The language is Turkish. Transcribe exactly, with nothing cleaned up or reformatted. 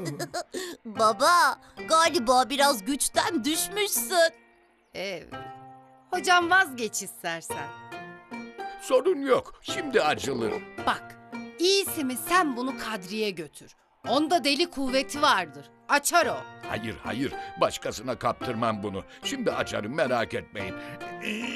Baba, galiba biraz güçten düşmüşsün. Evet. Hocam vazgeç istersen. Sorun yok. Şimdi açılır. Bak, iyisi mi sen bunu Kadri'ye götür. Onda deli kuvveti vardır. Açar o. Hayır hayır. Başkasına kaptırmam bunu. Şimdi açarım, merak etmeyin.